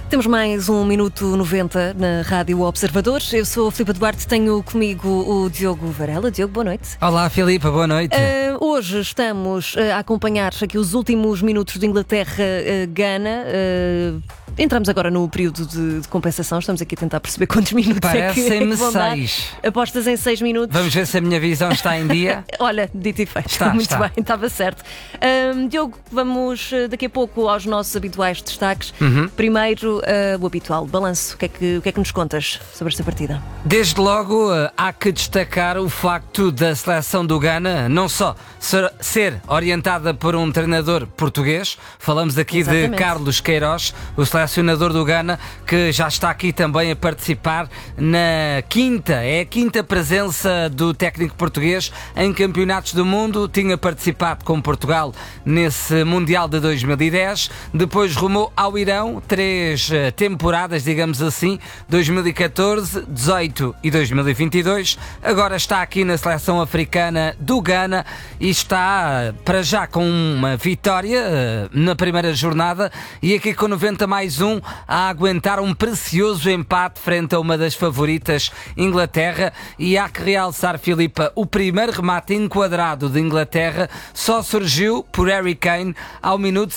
Temos mais um minuto 90 na Rádio Observador. Eu sou a Filipa Duarte, tenho comigo o Diogo Varela. Diogo, boa noite. Olá, Filipa, boa noite. Hoje estamos a acompanhar aqui os últimos minutos de Inglaterra-Gana. Entramos agora no período de compensação. Estamos aqui a tentar perceber quantos minutos Parecem-me vão dar. 6. Apostas em 6 minutos. Vamos ver se a minha visão está em dia. Olha, dito e feito. Está, muito está. bem, estava certo. Diogo, vamos daqui a pouco aos nossos habituais destaques. Primeiro, o habitual balanço. O que é que nos contas sobre esta partida? Desde logo, há que destacar o facto da seleção do Ghana não só ser orientada por um treinador português, falamos aqui Exatamente. de Carlos Queiroz, o selecionador do Ghana, que já está aqui também a participar é a quinta presença do técnico português em campeonatos do mundo. Tinha participado com Portugal nesse Mundial de 2010, depois rumou ao Irão, 3 temporadas, digamos assim, 2014, 18 e 2022. Agora está aqui na seleção africana do Ghana e está para já com uma vitória na primeira jornada e aqui com 90+1 a aguentar um precioso empate frente a uma das favoritas, Inglaterra. E há que realçar, Filipa, o primeiro remate enquadrado de Inglaterra só surgiu por Harry Kane ao minuto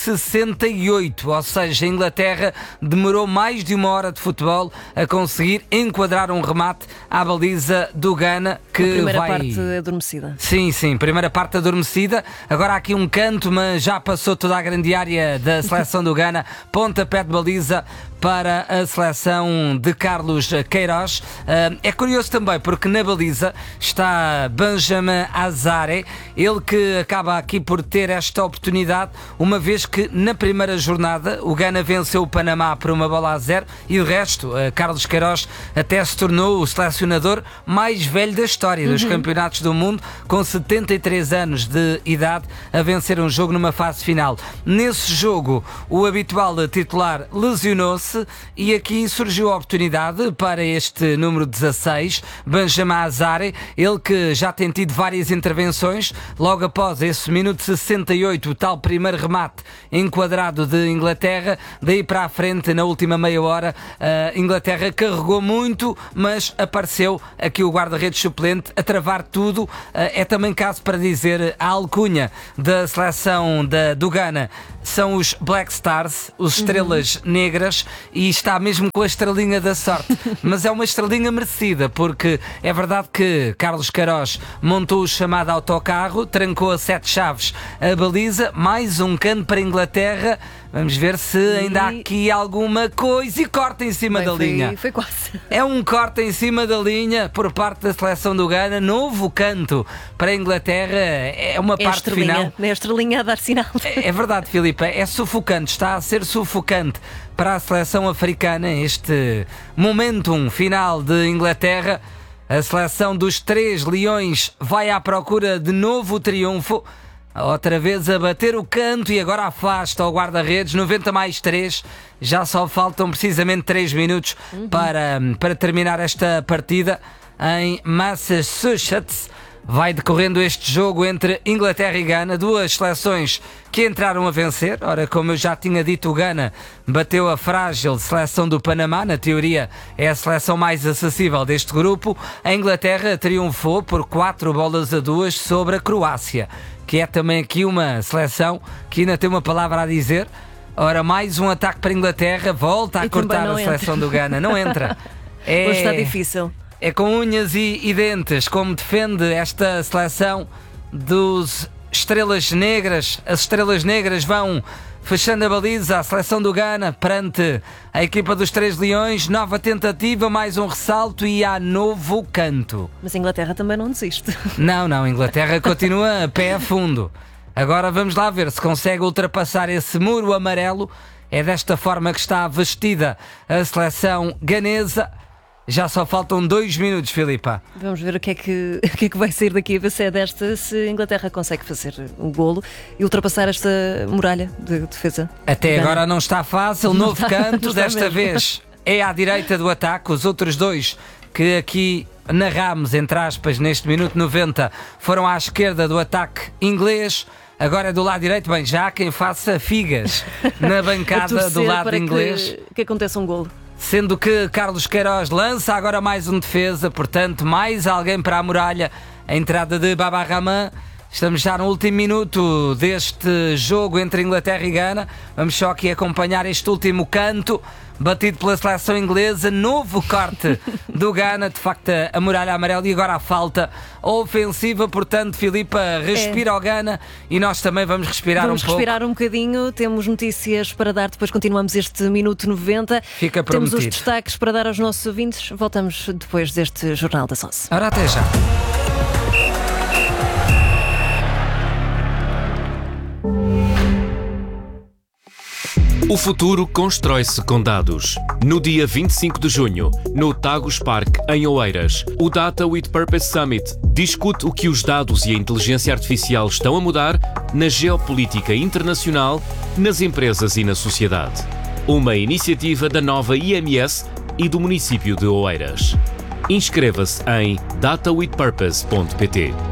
68, ou seja, a Inglaterra demorou mais de uma hora de futebol a conseguir enquadrar um remate à baliza do Ghana, que A primeira vai... parte adormecida. Sim, primeira parte adormecida. Agora há aqui um canto, mas já passou toda a grande área da seleção do Ghana. Pontapé de baliza para a seleção de Carlos Queiroz. É curioso também porque na baliza está Benjamin Hazare, ele que acaba aqui por ter esta oportunidade, uma vez que na primeira jornada o Ghana venceu o Panamá por 1-0 e o resto, Carlos Queiroz até se tornou o selecionador mais velho da história dos campeonatos do mundo, com 73 anos de idade, a vencer um jogo numa fase final. Nesse jogo, o habitual titular lesionou-se e aqui surgiu a oportunidade para este número 16, Benjamin Hazare, ele que já tem tido várias intervenções. Logo após esse minuto 68, o tal primeiro remate enquadrado de Inglaterra, daí para a frente, na última meia hora, a Inglaterra carregou muito, mas apareceu aqui o guarda-redes suplente a travar tudo. É também caso para dizer, a alcunha da seleção do Ghana são os Black Stars, os estrelas negras, e está mesmo com a estrelinha da sorte. Mas é uma estrelinha merecida, porque é verdade que Carlos Queiroz montou o chamado autocarro, trancou a 7 chaves a baliza, mais um canto para a Inglaterra. Vamos ver se ainda há aqui alguma coisa, e corta em cima da linha. Foi quase. É um corte em cima da linha por parte da seleção do Ghana. Novo canto para a Inglaterra. É uma parte final. É a estrelinha a dar sinal. É verdade, Filipa, é sufocante, está a ser sufocante para a seleção africana este momentum final de Inglaterra. A seleção dos 3 leões vai à procura de novo triunfo, outra vez a bater o canto e agora afasta o guarda-redes. 90+3, já só faltam precisamente 3 minutos para terminar esta partida em Massachusetts. Vai decorrendo este jogo entre Inglaterra e Ghana, duas seleções que entraram a vencer. Ora, como eu já tinha dito, o Ghana bateu a frágil seleção do Panamá, na teoria é a seleção mais acessível deste grupo. A Inglaterra triunfou por 4-2 sobre a Croácia, que é também aqui uma seleção que ainda tem uma palavra a dizer. Ora, mais um ataque para a Inglaterra, volta a cortar a seleção do Ghana, não entra. Hoje está difícil. É com unhas e dentes como defende esta seleção dos estrelas negras. As estrelas negras vão fechando a baliza, a seleção do Ghana perante a equipa dos 3 leões. Nova tentativa, mais um ressalto e há novo canto. Mas a Inglaterra também não desiste. Não, a Inglaterra continua a pé a fundo. Agora vamos lá ver se consegue ultrapassar esse muro amarelo. É desta forma que está vestida a seleção ganesa. Já só faltam 2 minutos, Filipa. Vamos ver o que é que vai sair daqui, a ver se é desta, se a Inglaterra consegue fazer um golo e ultrapassar esta muralha de defesa. Até agora não está fácil. Novo canto, desta mesmo. vez é à direita do ataque. Os outros 2 que aqui narramos, entre aspas, neste minuto 90, foram à esquerda do ataque inglês. agora é do lado direito. Bem, já há quem faça figas na bancada do lado inglês. Que aconteça um golo. Sendo que Carlos Queiroz lança agora mais um defesa, portanto, mais alguém para a muralha. A entrada de Baba Rahman. Estamos já no último minuto deste jogo entre Inglaterra e Gana. Vamos só aqui acompanhar este último canto batido pela seleção inglesa. Novo corte do Gana, de facto a muralha amarela. E agora a falta ofensiva. Portanto, Filipa, respira ao Gana e nós também vamos respirar um pouco. Vamos respirar um bocadinho. Temos notícias para dar, depois continuamos este minuto 90. Fica prometido. Temos os destaques para dar aos nossos ouvintes. Voltamos depois deste Jornal das 11. Ora, até já. O futuro constrói-se com dados. No dia 25 de junho, no Tagus Park, em Oeiras, o Data with Purpose Summit discute o que os dados e a inteligência artificial estão a mudar na geopolítica internacional, nas empresas e na sociedade. Uma iniciativa da nova IMS e do município de Oeiras. Inscreva-se em datawithpurpose.pt.